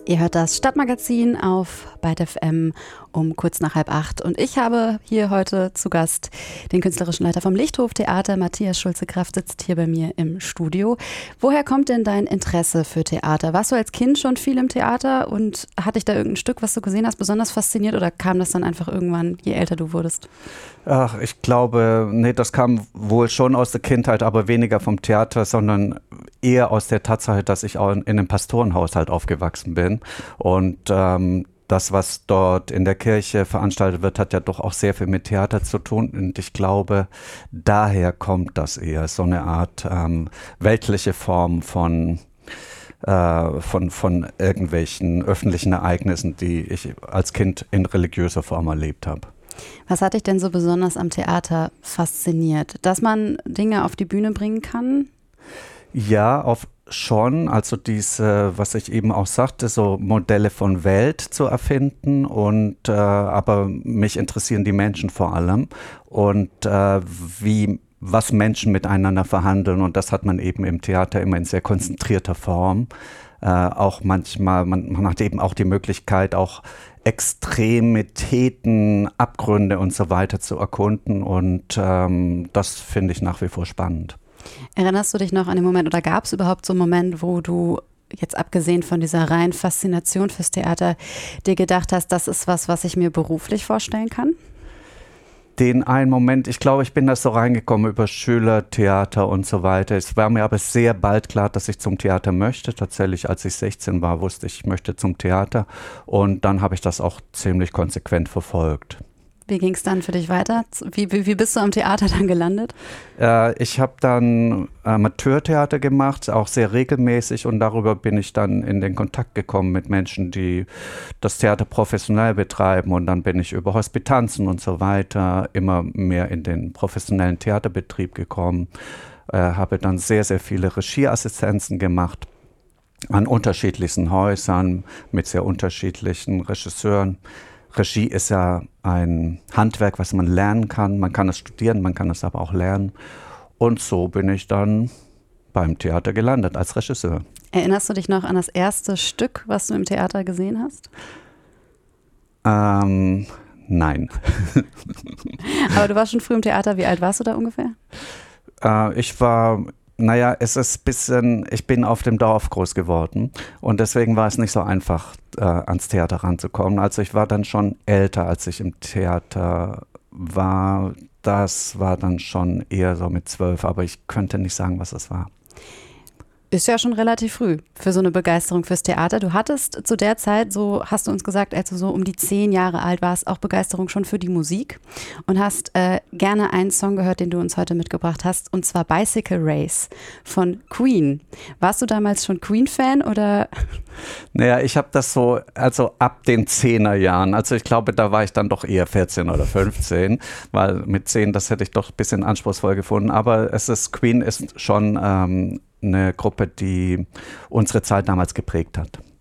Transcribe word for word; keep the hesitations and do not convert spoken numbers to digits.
Ihr hört das Stadtmagazin auf Byte F M um kurz nach halb acht. Und ich habe hier heute zu Gast den künstlerischen Leiter vom Lichthof Theater, Matthias Schulze-Kraft, sitzt hier bei mir im Studio. Woher kommt denn dein Interesse für Theater? Warst du als Kind schon viel im Theater und hat dich da irgendein Stück, was du gesehen hast, besonders fasziniert oder kam das dann einfach irgendwann, je älter du wurdest? Ach, ich glaube, nee, das kam wohl schon aus der Kindheit, aber weniger vom Theater, sondern eher aus der Tatsache, dass ich auch in einem Pastorenhaushalt aufgewachsen bin. Und ähm, das, was dort in der Kirche veranstaltet wird, hat ja doch auch sehr viel mit Theater zu tun. Und ich glaube, daher kommt das eher, so eine Art ähm, weltliche Form von, äh, von, von irgendwelchen öffentlichen Ereignissen, die ich als Kind in religiöser Form erlebt habe. Was hat dich denn so besonders am Theater fasziniert? Dass man Dinge auf die Bühne bringen kann? Ja, auf schon. Also diese, was ich eben auch sagte, so Modelle von Welt zu erfinden. Und äh, aber mich interessieren die Menschen vor allem und äh, wie was Menschen miteinander verhandeln. Und das hat man eben im Theater immer in sehr konzentrierter Form. Äh, auch manchmal, man, man hat eben auch die Möglichkeit, auch Extremitäten, Abgründe und so weiter zu erkunden. Und ähm, das finde ich nach wie vor spannend. Erinnerst du dich noch an den Moment oder gab es überhaupt so einen Moment, wo du jetzt abgesehen von dieser reinen Faszination fürs Theater dir gedacht hast, das ist was, was ich mir beruflich vorstellen kann? Den einen Moment, ich glaube, ich bin da so reingekommen über Schülertheater und so weiter. Es war mir aber sehr bald klar, dass ich zum Theater möchte. Tatsächlich, als ich sechzehn war, wusste ich, ich möchte zum Theater. Und dann habe ich das auch ziemlich konsequent verfolgt. Wie ging es dann für dich weiter? Wie, wie, wie bist du am Theater dann gelandet? Äh, ich habe dann Amateurtheater gemacht, auch sehr regelmäßig, und darüber bin ich dann in den Kontakt gekommen mit Menschen, die das Theater professionell betreiben, und dann bin ich über Hospitanzen und so weiter immer mehr in den professionellen Theaterbetrieb gekommen, äh, habe dann sehr, sehr viele Regieassistenzen gemacht an unterschiedlichsten Häusern mit sehr unterschiedlichen Regisseuren. Regie ist ja ein Handwerk, was man lernen kann. Man kann es studieren, man kann es aber auch lernen. Und so bin ich dann beim Theater gelandet als Regisseur. Erinnerst du dich noch an das erste Stück, was du im Theater gesehen hast? Ähm, nein. Aber du warst schon früh im Theater. Wie alt warst du da ungefähr? Äh, ich war... Naja, es ist ein bisschen, ich bin auf dem Dorf groß geworden und deswegen war es nicht so einfach, äh, ans Theater ranzukommen. Also ich war dann schon älter, als ich im Theater war. Das war dann schon eher so mit zwölf, aber ich könnte nicht sagen, was es war. Ist ja schon relativ früh für so eine Begeisterung fürs Theater. Du hattest zu der Zeit, so hast du uns gesagt, als du so um die zehn Jahre alt warst, auch Begeisterung schon für die Musik und hast äh, gerne einen Song gehört, den du uns heute mitgebracht hast, und zwar Bicycle Race von Queen. Warst du damals schon Queen-Fan oder? Naja, ich habe das so, also ab den zehner Jahren, also ich glaube, da war ich dann doch eher vierzehn oder fünfzehn, weil mit zehn, das hätte ich doch ein bisschen anspruchsvoll gefunden, aber es ist, Queen ist schon ähm, eine Gruppe, die unsere Zeit damals geprägt hat.